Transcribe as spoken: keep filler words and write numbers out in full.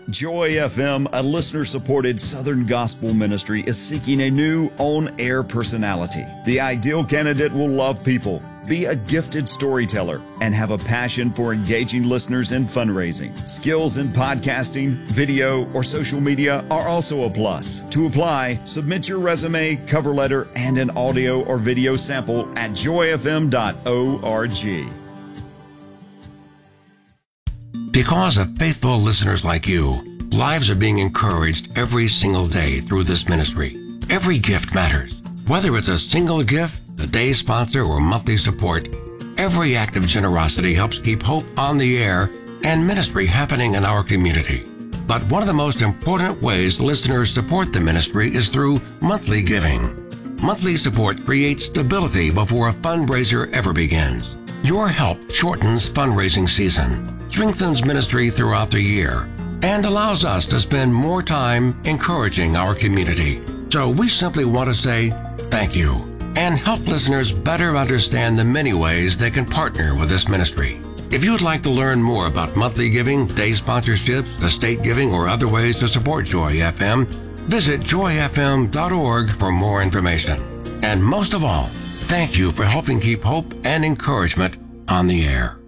Joy F M, a listener-supported Southern gospel ministry, is seeking a new on-air personality. The ideal candidate will love people, be a gifted storyteller, and have a passion for engaging listeners in fundraising. Skills in podcasting, video, or social media are also a plus. To apply, submit your resume, cover letter, and an audio or video sample at joy f m dot org. Because of faithful listeners like you, lives are being encouraged every single day through this ministry. Every gift matters. Whether it's a single gift, a day sponsor, or monthly support, every act of generosity helps keep hope on the air and ministry happening in our community. But one of the most important ways listeners support the ministry is through monthly giving. Monthly support creates stability before a fundraiser ever begins. Your help shortens fundraising season, strengthens ministry throughout the year, and allows us to spend more time encouraging our community. So we simply want to say thank you and help listeners better understand the many ways they can partner with this ministry. If you would like to learn more about monthly giving, day sponsorships, estate giving, or other ways to support Joy F M, visit joy f m dot org for more information. And most of all, thank you for helping keep hope and encouragement on the air.